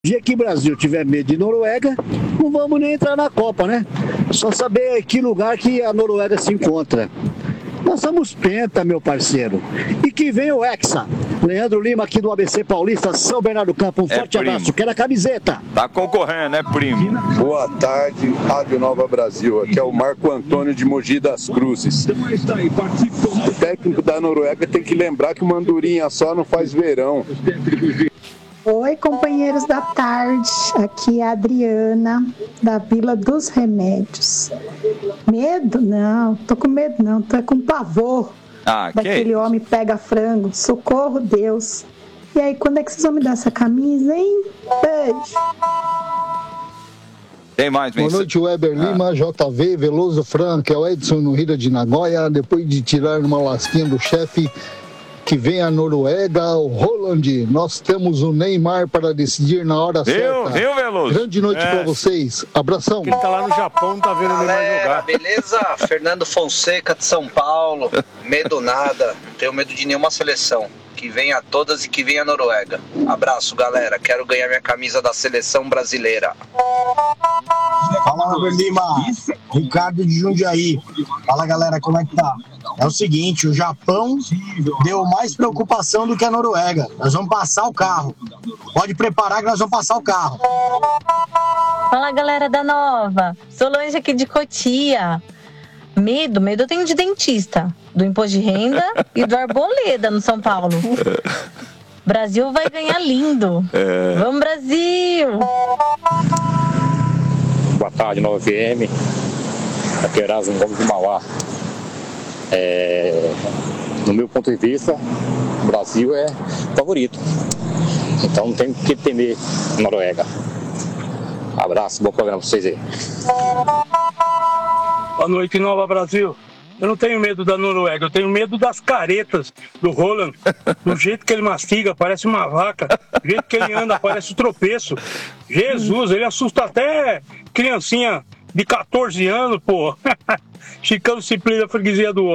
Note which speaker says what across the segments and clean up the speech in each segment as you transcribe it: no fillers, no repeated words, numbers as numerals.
Speaker 1: dia que o Brasil tiver medo de Noruega, não vamos nem entrar na Copa, né? Só saber que lugar que a Noruega se encontra. Nós somos penta, meu parceiro. E que vem o Hexa. Leandro Lima aqui do ABC Paulista, São Bernardo do Campo. Um forte abraço. Quero a camiseta.
Speaker 2: Tá concorrendo, né, primo?
Speaker 3: Boa tarde, Rádio Nova Brasil. Aqui é o Marco Antônio de Mogi das Cruzes. O técnico da Noruega tem que lembrar que uma andorinha só não faz verão.
Speaker 4: Oi, companheiros da tarde, aqui é a Adriana, da Vila dos Remédios. Medo? Não, tô com medo não, tô com pavor daquele homem pega frango, socorro Deus. E aí, quando é que vocês vão me dar essa camisa, hein? Beijo.
Speaker 2: Tem mais,
Speaker 5: Boa noite, Weber Lima, JV, Veloso Franco, é o Edson no Rio de Nagoya, depois de tirar uma lasquinha do chefe, que vem a Noruega, o Roland. Nós temos o Neymar para decidir na hora certa.
Speaker 2: Viu, Veloso?
Speaker 5: Grande noite para vocês. Abração.
Speaker 6: Ele tá lá no Japão, tá vendo o Neymar jogar.
Speaker 7: Beleza? Fernando Fonseca de São Paulo. Medo nada. Não tenho medo de nenhuma seleção. Que venha todas e que venha a Noruega. Abraço, galera. Quero ganhar minha camisa da seleção brasileira.
Speaker 8: Fala, Weber Lima. Ricardo de Jundiaí. Fala, galera, como é que tá? É o seguinte, o Japão deu mais preocupação do que a Noruega. Nós vamos passar o carro. Pode preparar que nós vamos passar o carro.
Speaker 9: Fala, galera da Nova. Solange aqui de Cotia. Medo eu tenho de dentista, do imposto de renda e do Arboleda no São Paulo. Brasil vai ganhar lindo. Vamos, Brasil!
Speaker 10: Boa tarde, 9FM. Aqui é Erasmo Gomes de Mauá. No meu ponto de vista, o Brasil é favorito. Então não tem que temer a Noruega. Abraço, bom programa pra vocês aí.
Speaker 6: Boa noite, Nova Brasil. Eu não tenho medo da Noruega, eu tenho medo das caretas do Roland. Do jeito que ele mastiga, parece uma vaca. Do jeito que ele anda, parece um tropeço. Jesus, ele assusta até criancinha de 14 anos, pô. Chicano Ciplino da freguesia do Ó.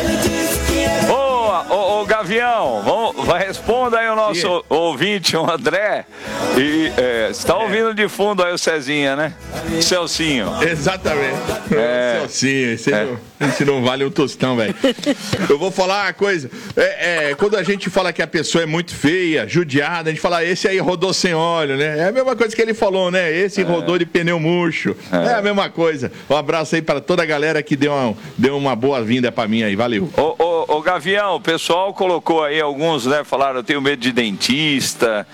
Speaker 2: Ô Gavião, responda aí o nosso ouvinte, o André. E você tá ouvindo de fundo aí o Cezinha, né? Celcinho.
Speaker 11: Exatamente. Celcinho, esse não vale um tostão, velho. Eu vou falar uma coisa. Quando a gente fala que a pessoa é muito feia, judiada, a gente fala, esse aí rodou sem óleo, né? É a mesma coisa que ele falou, né? Esse rodou de pneu murcho. É a mesma coisa. Um abraço aí para toda a galera que deu uma boa-vinda pra mim aí. Valeu.
Speaker 2: Ô Gavião, o pessoal colocou aí alguns, né? Falaram, eu tenho medo de dentista.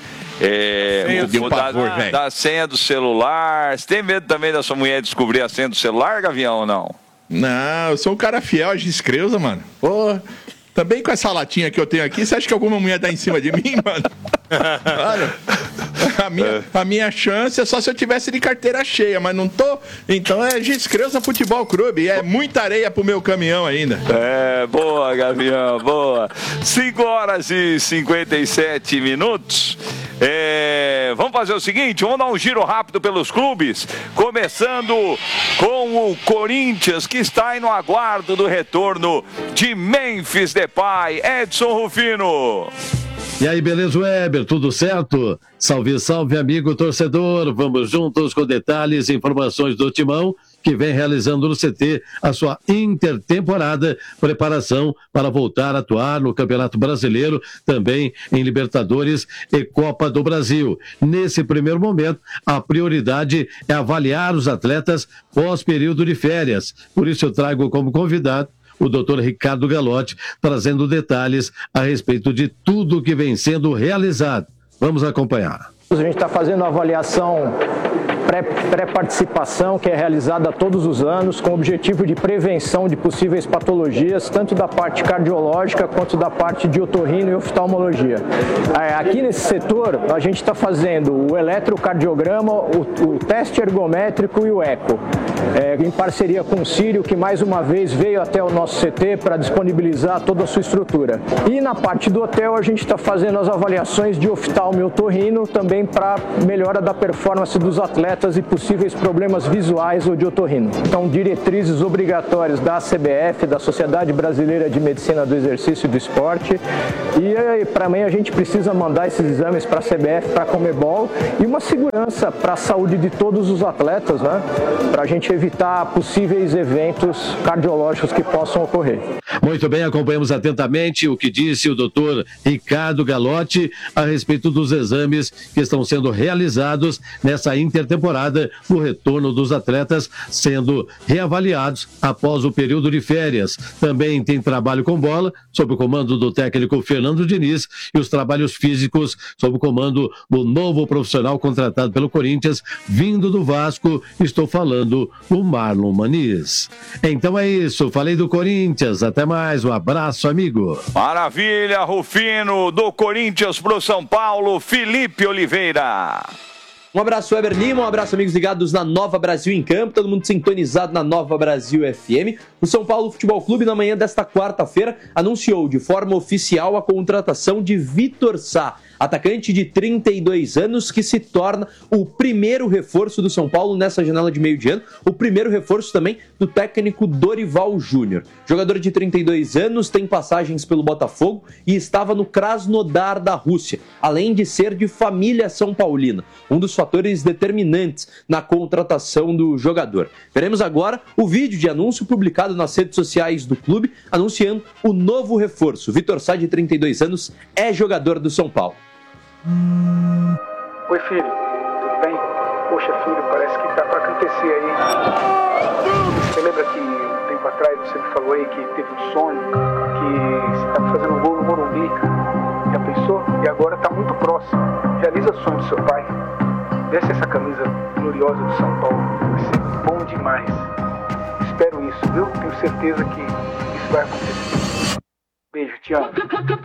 Speaker 2: Da senha do celular. Você tem medo também da sua mulher descobrir a senha do celular, Gavião, ou não?
Speaker 11: Não, eu sou um cara fiel a Giscreusa, mano. Pô, também com essa latinha que eu tenho aqui, você acha que alguma mulher tá em cima de mim, mano? Olha, a minha chance é só se eu tivesse de carteira cheia, mas não tô. Então é Giscreusa Futebol Clube. É muita areia pro meu caminhão ainda.
Speaker 2: Boa, Gavião, boa. 5h57. Vamos fazer o seguinte, vamos dar um giro rápido pelos clubes, começando com o Corinthians, que está aí no aguardo do retorno de Memphis Depay. Edson Rufino.
Speaker 12: E aí, beleza, Weber? Tudo certo? Salve, salve, amigo torcedor. Vamos juntos com detalhes e informações do Timão, que vem realizando no CT a sua intertemporada, preparação para voltar a atuar no Campeonato Brasileiro, também em Libertadores e Copa do Brasil. Nesse primeiro momento, a prioridade é avaliar os atletas pós-período de férias. Por isso eu trago como convidado o Dr. Ricardo Galotti, trazendo detalhes a respeito de tudo que vem sendo realizado. Vamos acompanhar.
Speaker 13: A gente está fazendo uma avaliação pré-participação, que é realizada todos os anos, com o objetivo de prevenção de possíveis patologias, tanto da parte cardiológica quanto da parte de otorrino e oftalmologia. Aqui nesse setor, a gente está fazendo o eletrocardiograma, o teste ergométrico e o eco, em parceria com o Círio, que mais uma vez veio até o nosso CT para disponibilizar toda a sua estrutura. E na parte do hotel, a gente está fazendo as avaliações de oftalmo e otorrino, também para melhora da performance dos atletas atletas e possíveis problemas visuais ou de otorrino. Então, diretrizes obrigatórias da CBF, da Sociedade Brasileira de Medicina do Exercício e do Esporte. E para mim a gente precisa mandar esses exames para a CBF, para a Conmebol, e uma segurança para a saúde de todos os atletas, né? Para a gente evitar possíveis eventos cardiológicos que possam ocorrer.
Speaker 12: Muito bem, acompanhamos atentamente o que disse o doutor Ricardo Galotti a respeito dos exames que estão sendo realizados nessa intertemporada, no retorno dos atletas sendo reavaliados após o período de férias. Também tem trabalho com bola, sob o comando do técnico Fernando Diniz, e os trabalhos físicos sob o comando do novo profissional contratado pelo Corinthians, vindo do Vasco. Estou falando do Marlon Maniz. Então é isso, falei do Corinthians. Até mais, um abraço, amigo.
Speaker 2: Maravilha, Rufino, do Corinthians pro São Paulo, Felipe Oliveira.
Speaker 14: Um abraço, Weber Lima, um abraço, amigos ligados na Nova Brasil em Campo, todo mundo sintonizado na Nova Brasil FM. O São Paulo Futebol Clube, na manhã desta quarta-feira, anunciou de forma oficial a contratação de Vitor Sá, atacante de 32 anos, que se torna o primeiro reforço do São Paulo nessa janela de meio de ano, o primeiro reforço também do técnico Dorival Júnior. Jogador de 32 anos, tem passagens pelo Botafogo e estava no Krasnodar da Rússia, além de ser de família são paulina, um dos fatores determinantes na contratação do jogador. Veremos agora o vídeo de anúncio publicado nas redes sociais do clube, anunciando o novo reforço. Vitor Sá, de 32 anos, é jogador do São Paulo.
Speaker 15: Oi, filho, tudo bem? Poxa, filho, parece que tá pra acontecer aí. Você lembra que um tempo atrás você me falou aí que teve um sonho, que você tava fazendo um gol no Morumbi? Já pensou? E agora tá muito próximo. Realiza o sonho do seu pai. Veste essa camisa gloriosa do São Paulo. Vai ser bom demais. Espero isso, viu? Tenho certeza que isso vai acontecer. Beijo, te amo.